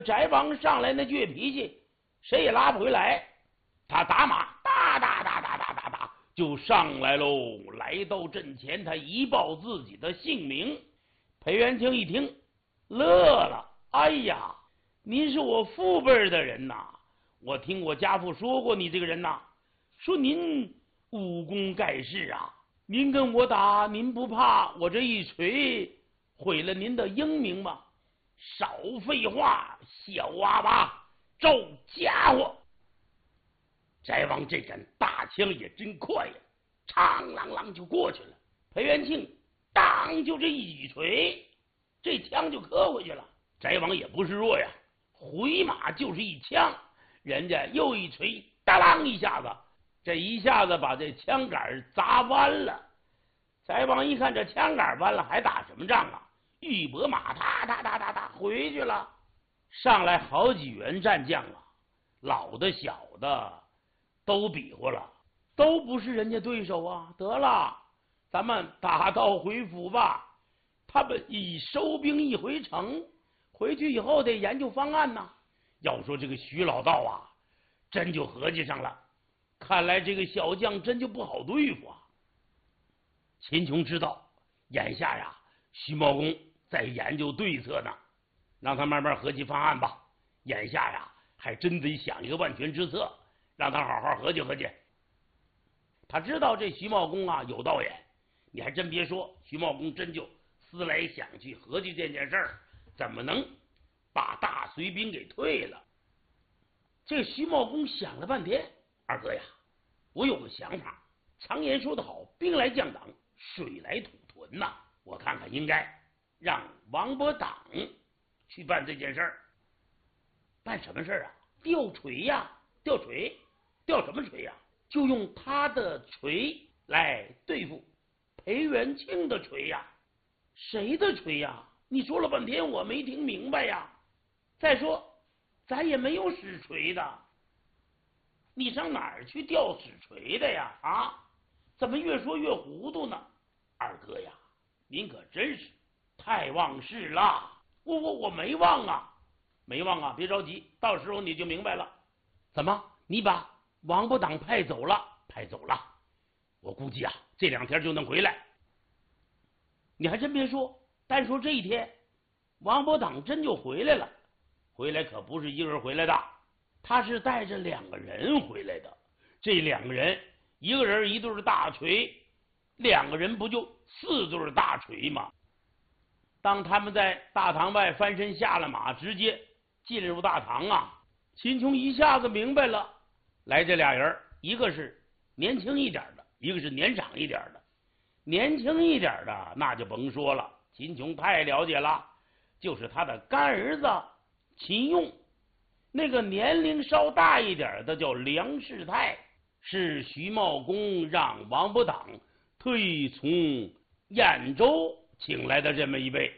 翟王上来那倔脾气，谁也拉不回来。他打马，哒，就上来喽。来到阵前，他一报自己的姓名。裴元清一听，乐了。哎呀，您是我父辈的人呐！我听我家父说过你这个人呐，说您武功盖世啊。您跟我打，您不怕我这一锤毁了您的英名吗？少废话，小阿巴，赵家伙！翟王这杆大枪也真快呀，嘡啷啷就过去了。裴元庆当就这一举锤，这枪就磕回去了。翟王也不是弱呀，回马就是一枪，人家又一锤，当啷一下子，这一下子把这枪杆砸弯了。翟王一看这枪杆弯了，还打什么仗啊？玉帛马哒回去了。上来好几员战将啊，老的小的都比划了，都不是人家对手啊。得了，咱们打道回府吧。他们已收兵一回城，回去以后得研究方案呐。要说这个徐老道啊，真就合计上了，看来这个小将真就不好对付啊。秦琼知道眼下呀，徐茂公在研究对策呢，让他慢慢合计方案吧。眼下呀，还真得想一个万全之策，让他好好合计合计。他知道这徐茂公啊有道眼，你还真别说，徐茂公真就思来想去，合计这件事儿怎么能把大隋兵给退了。这徐茂公想了半天，二哥呀，我有个想法。常言说得好，兵来将挡，水来土屯呐。我看看应该让王伯党去办这件事儿。办什么事儿啊？吊锤呀，吊锤，吊什么锤呀？就用他的锤来对付裴元庆的锤呀。谁的锤呀？你说了半天我没听明白呀。再说咱也没有使锤的，你上哪儿去吊使锤的呀？啊，怎么越说越糊涂呢？二哥呀，您可真是太忘事了。我没忘啊，没忘啊，别着急，到时候你就明白了。怎么，你把王伯党派走了？派走了，我估计啊，这2天就能回来。你还真别说，单说这一天，王伯党真就回来了。回来可不是一个人回来的，他是带着2个人回来的。这2个人，一个人一对大锤，2个人不就4对大锤吗？当他们在大堂外翻身下了马，直接进入大堂啊，秦琼一下子明白了，来这俩人，一个是年轻一点的，一个是年长一点的。年轻一点的那就甭说了，秦琼太了解了，就是他的干儿子秦用。那个年龄稍大一点的叫梁世泰，是徐茂公让王伯党特从兖州请来的这么一位。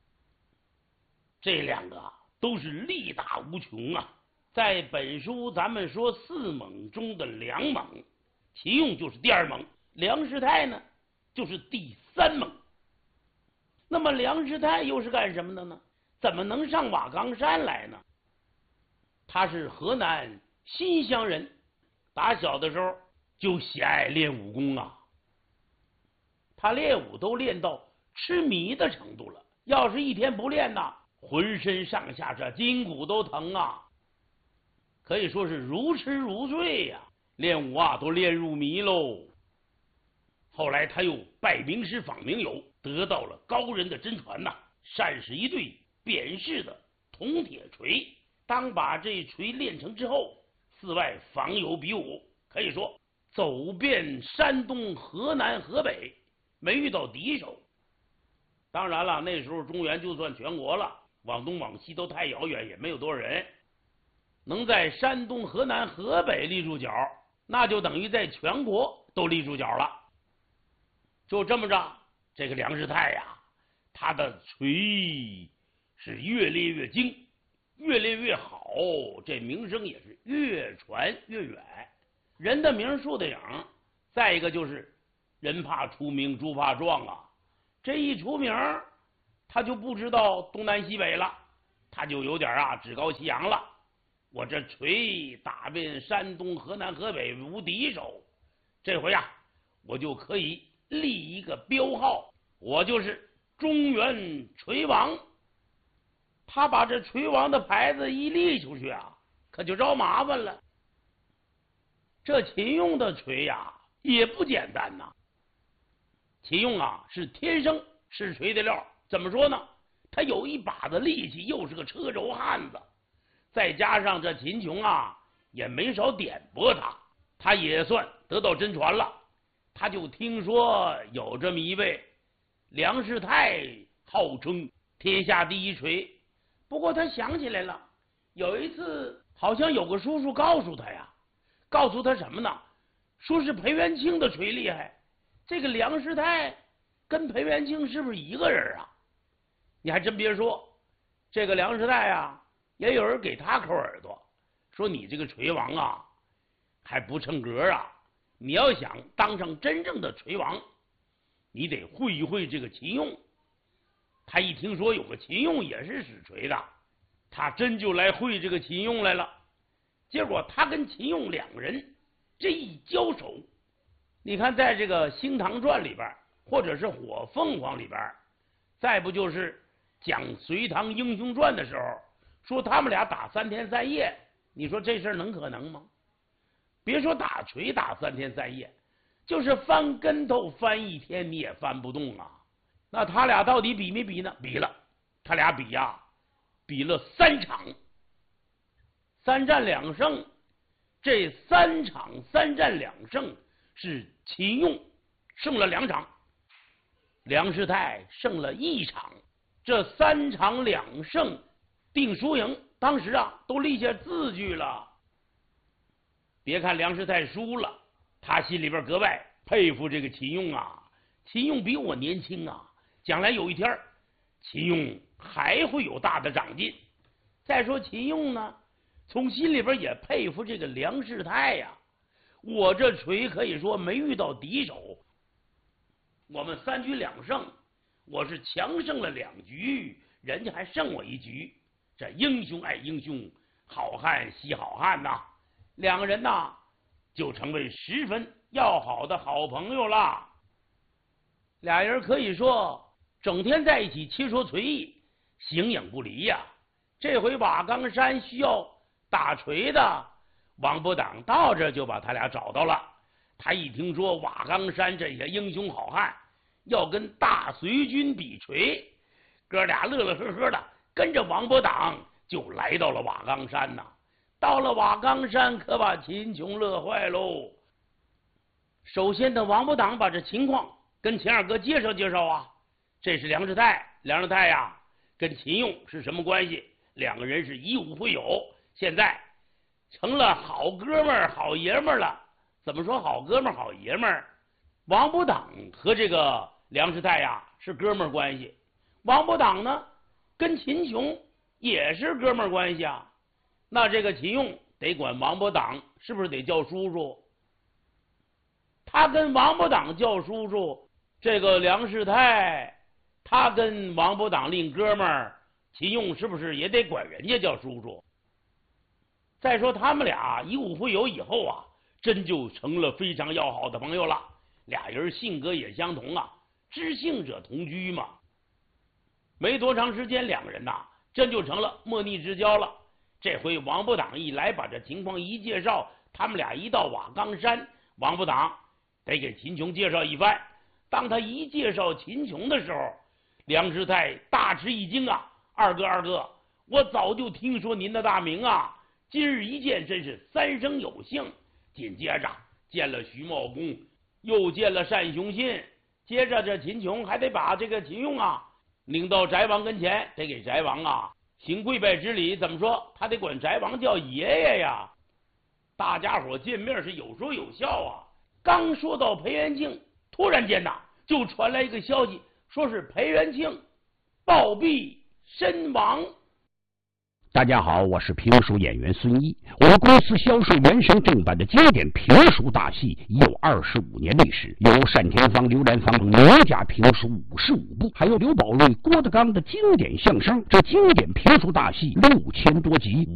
这2个都是力大无穷啊，在本书咱们说4猛中的2猛，秦用就是第2猛，梁世泰呢就是第3猛。那么梁世泰又是干什么的呢？怎么能上瓦岗山来呢？他是河南新乡人，打小的时候就喜爱练武功啊。他练武都练到痴迷的程度了，要是一天不练呐，浑身上下这筋骨都疼啊，可以说是如痴如醉呀。练武啊都练入迷喽。后来他又拜名师访名友，得到了高人的真传呐，善使一对扁式的铜铁锤。当把这锤练成之后，四外访友比武，可以说走遍山东、河南、河北，没遇到敌手。当然了，那时候中原就算全国了，往东往西都太遥远，也没有多少人能在山东、河南、河北立住脚，那就等于在全国都立住脚了。就这么着，这个梁世泰呀，他的锤是越练越精，越练越好，这名声也是越传越远。人的名树的影，再一个就是人怕出名猪怕壮啊，这一出名他就不知道东南西北了， 他就有点趾高气扬了。我这锤打遍山东、河南、河北无敌手，这回我就可以立一个标号，我就是中原锤王。他把这锤王的牌子一立出去可就招麻烦了。这秦用的锤也不简单呐。秦用是天生是锤的料，怎么说呢？他有一把子力气，又是个车轴汉子，再加上这秦琼也没少点拨他也算得到真传了。他就听说有这么一位梁世泰，号称天下第一锤。不过他想起来了，有一次好像有个叔叔告诉他什么呢？说是裴元庆的锤厉害。这个梁世泰跟裴元庆是不是一个人你还真别说，这个梁世泰也有人给他抠耳朵，说你这个锤王还不称格你要想当上真正的锤王，你得会一会这个秦用。他一听说有个秦用也是使锤的，他真就来会这个秦用来了。结果他跟秦用两个人这一交手，你看在这个《星唐传》里边，或者是《火凤凰》里边，再不就是讲《隋唐英雄传》的时候，说他们俩打3天3夜，你说这事儿能可能吗？别说打锤打3天3夜，就是翻跟头翻1天你也翻不动那他俩到底比没比呢？比了，他俩比了3场，3战2胜。这3场3战2胜是秦用胜了2场，梁世泰胜了1场。这3场2胜定输赢，当时都立下字据了。别看梁世泰输了，他心里边格外佩服这个秦用秦用比我年轻将来有一天秦用还会有大的长进。再说秦用呢，从心里边也佩服这个梁世泰我这锤可以说没遇到敌手，我们3局2胜，我是强胜了2局，人家还胜我1局。这英雄爱英雄，好汉惜好汉两个人就成为十分要好的好朋友了。俩人可以说整天在一起切磋锤艺，形影不离这回瓦岗山需要打锤的，王伯党到这就把他俩找到了。他一听说瓦岗山这些英雄好汉要跟大隋军比锤，哥俩乐乐呵呵的跟着王伯党就来到了瓦岗山到了瓦岗山可把秦琼乐坏喽。首先的王伯党把这情况跟秦二哥介绍介绍这是梁世泰跟秦用是什么关系？两个人是以武会友，现在成了好哥们儿好爷们儿了。怎么说好哥们儿好爷们儿？王伯党和这个梁世泰是哥们儿关系，王伯党呢跟秦琼也是哥们儿关系那这个秦用得管王伯党是不是得叫叔叔？他跟王伯党叫叔叔，这个梁世泰他跟王伯党另哥们儿，秦用是不是也得管人家叫叔叔？再说他们俩以武会友以后真就成了非常要好的朋友了。俩人性格也相同知性者同居嘛。没多长时间，两个人真就成了莫逆之交了。这回王伯党一来，把这情况一介绍，他们俩一到瓦岗山，王伯党得给秦琼介绍一番。当他一介绍秦琼的时候，梁世泰大吃一惊二哥，我早就听说您的大名今日一见真是3生有幸。紧接着见了徐茂公，又见了单雄信，接着这秦琼还得把这个秦用领到翟王跟前，得给翟王行跪拜之礼。怎么说？他得管翟王叫爷爷呀。大家伙见面是有说有笑刚说到裴元庆，突然间就传来一个消息，说是裴元庆暴毙身亡。 大家好，我是评书演员孙毅。我们公司销售原声正版的经典评书大戏已有25年历史，有单田芳、刘兰芳名家评书55部，还有刘宝瑞、郭德纲的经典相声。这经典评书大戏6000多集